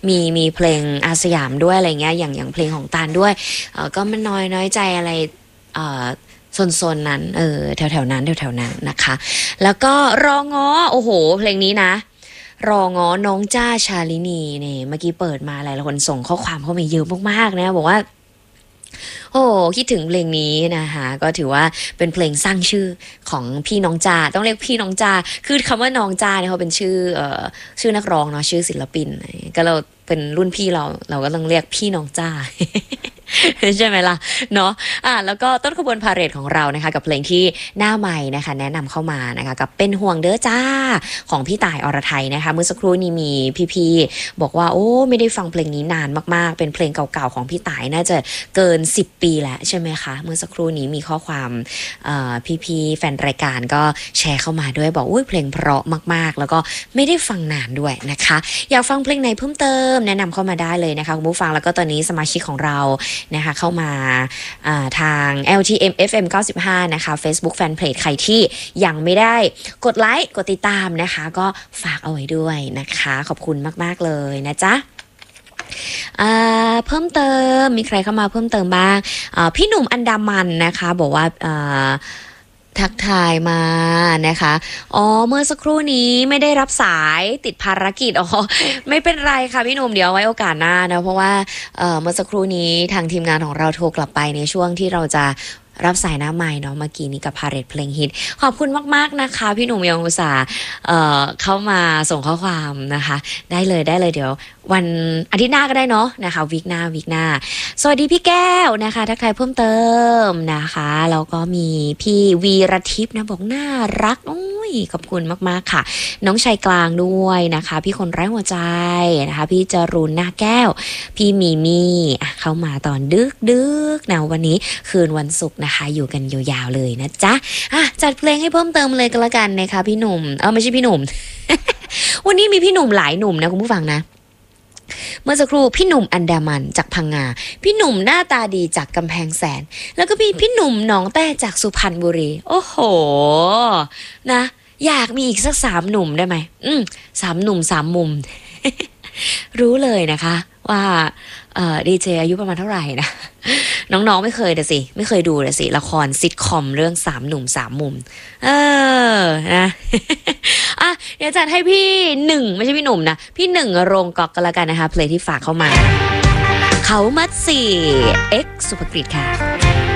มีเพลงอาสยามด้วยอะไรเงี้ยอย่างเพลงของตาลด้วยก็มันน้อยใจอะไรโซนนั้นแถวนั้นนะคะแล้วก็รองอโอ้โหเพลงนี้นะรองอน้องจ้าชาลินีเนี่ยเมื่อกี้เปิดมาหลายคนส่งข้อความเข้ามาเยอะมากๆนะบอกว่าโอ้คิดถึงเพลงนี้นะคะก็ถือว่าเป็นเพลงสร้างชื่อของพี่น้องจาต้องเรียกพี่น้องจาคือคำว่าน้องจาเนี่ยเขาเป็นชื่อนักร้องเนาะชื่อศิลปินก็เราเป็นรุ่นพี่เราก็ต้องเรียกพี่น้องจ้า ใช่ไหมล่ะเนาะแล้วก็ต้นขบวนพาเหรดของเรานะคะกับเพลงที่หน้าใหม่นะคะแนะนำเข้ามานะคะกับเป็นห่วงเด้อจ้าของพี่ต่ายอรไทยนะคะเมื่อสักครู่นี้มีพี่ๆบอกว่าโอ้ไม่ได้ฟังเพลงนี้นานมากๆเป็นเพลงเก่าๆของพี่ต่ายน่าจะเกิน10 ปีแล้วใช่ไหมคะเมื่อสักครู่นี้มีข้อความพี่ๆแฟนรายการก็แชร์เข้ามาด้วยบอกอุ้ยเพลงเพราะมากๆแล้วก็ไม่ได้ฟังนานด้วยนะคะอยากฟังเพลงไหนเพิ่มเติมแนะนำเข้ามาได้เลยนะคะคุณผู้ฟังแล้วก็ตอนนี้สมาชิกของเรานะคะเข้ามาทาง LTM FM 95นะคะ Facebook Fanpage ใครที่ยังไม่ได้กดไลค์กดติดตามนะคะก็ฝากเอาไว้ด้วยนะคะขอบคุณมากๆเลยนะจ๊ะเพิ่มเติมมีใครเข้ามาเพิ่มเติมบ้างพี่หนุ่มอันดามันนะคะบอกว่าทักทายมานะคะเมื่อสักครู่นี้ไม่ได้รับสายติดภารกิจไม่เป็นไรค่ะพี่หนุ่มเดี๋ยวไว้โอกาสหน้านะเพราะว่าเมื่อสักครู่นี้ทางทีมงานของเราโทรกลับไปในช่วงที่เราจะรับสายหน้าใหม่เนาะเมื่อกี้นี้กับพาเหรดเพลงฮิตขอบคุณมากๆนะคะพี่หนุ่มยังอุตส่าห์เข้ามาส่งข้อความนะคะได้เลยเดี๋ยววันอาทิตย์หน้าก็ได้เนาะนะคะวีคหน้าสวัสดีพี่แก้วนะคะทักทายเพิ่มเติมนะคะแล้วก็มีพี่วีรทิพย์นะบอกน่ารักขอบคุณมากๆค่ะน้องชายกลางด้วยนะคะพี่คนไร้หัวใจนะคะพี่จรูนหน้าแก้วพี่มีมี่เข้ามาตอนดึกนะวันนี้คืนวันศุกร์นะคะอยู่กันยาวๆเลยนะจ๊ะจัดเพลงให้เพิ่มเติมเลยก็แล้วกันนะคะพี่หนุ่มไม่ใช่พี่หนุ่ม วันนี้มีพี่หนุ่มหลายหนุ่มนะคุณผู้ฟังนะเมื่อสักครู่พี่หนุ่มอันดามันจากพังงาพี่หนุ่มหน้าตาดีจากกำแพงแสนแล้วก็พี่หนุ่มหนองแต้จากสุพรรณบุรีโอ้โหนะอยากมีอีกสัก3 หนุ่มได้ไหม3 หนุ่ม3 มุม รู้เลยนะคะว่าดีเจอายุประมาณเท่าไหร่นะน้องๆไม่เคยดูสิละครซิทคอมเรื่อง3 หนุ่ม3 มุมนะเดี๋ยวจัดให้พี่หนึ่งไม่ใช่พี่หนุ่มนะพี่หนึ่งโรงกอกกันละกันนะคะเพลงที่ฝากเข้ามาเขามัด4 X สุภกฤษค่ะ